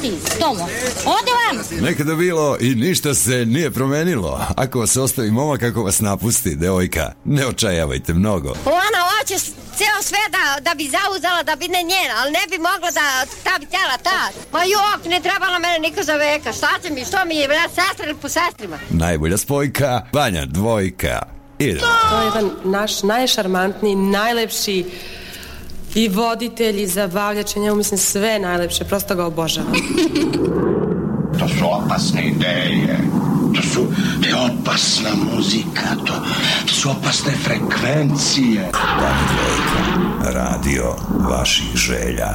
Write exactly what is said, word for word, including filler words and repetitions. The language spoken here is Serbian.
ti, Tomo? Ode vam! Nekada bilo i ništa se nije promenilo. Ako vas ostavi momak, ako vas napusti, devojka, ne očajavajte mnogo. Ona hoće ceo sve da, da bi zauzela, da bi ne njena, ali ne bi mogla da ta bi tela ta. Ma jok, ne trebala mene niko za veka. Šta će mi, što mi je, vrat, sestra ili po sestrima? Najbolja spojka, Vanja dvojka. Idemo. To je jedan naš najšarmantniji, najlepši i voditelj i zabavljač, njemu mislim sve najlepše, prosto ga obožavam. To su opasne ideje, to su, to je opasna muzika, to, to su opasne frekvencije. Vanja dvojka, radio vaših želja.